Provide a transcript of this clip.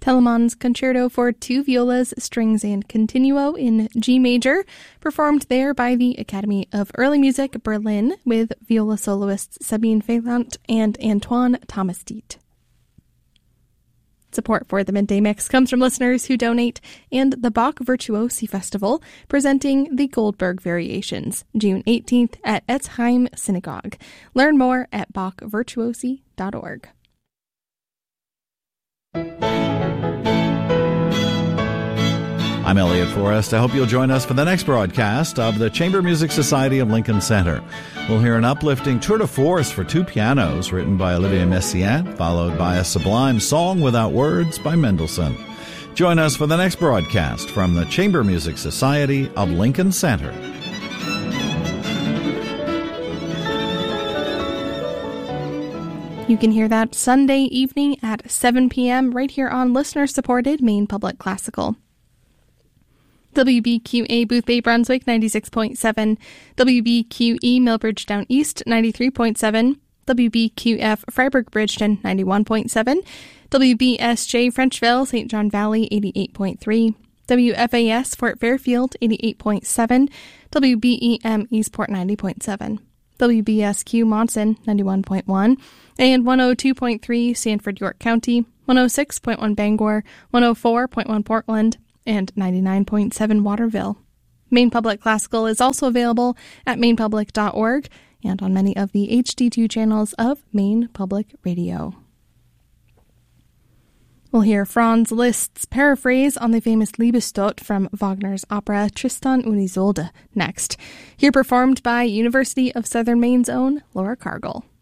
Telemann's Concerto for Two Violas, Strings and Continuo in G major, performed there by the Academy of Early Music, Berlin, with viola soloists Sabine Feylant and Antoine Thomas Diet. Support for the Midday Mix comes from listeners who donate and the Bach Virtuosi Festival, presenting the Goldberg Variations, June 18th at Etzheim Synagogue. Learn more at bachvirtuosi.org. I'm Elliot Forrest. I hope you'll join us for the next broadcast of the Chamber Music Society of Lincoln Center. We'll hear an uplifting tour de force for two pianos written by Olivier Messiaen, followed by a sublime song without words by Mendelssohn. Join us for the next broadcast from the Chamber Music Society of Lincoln Center. You can hear that Sunday evening at 7 p.m. right here on listener-supported Maine Public Classical. WBQA Boothbay Brunswick 96.7, WBQE Millbridge Down East 93.7, WBQF Freiburg Bridgeton 91.7, WBSJ Frenchville St. John Valley 88.3, WFAS Fort Fairfield 88.7, WBEM Eastport 90.7, WBSQ Monson 91.1, and 102.3 Sanford York County, 106.1 Bangor, 104.1 Portland, and 99.7 Waterville. Maine Public Classical is also available at mainepublic.org and on many of the HD2 channels of Maine Public Radio. We'll hear Franz Liszt's paraphrase on the famous Liebestod from Wagner's opera Tristan und Isolde next, here performed by University of Southern Maine's own Laura Cargill.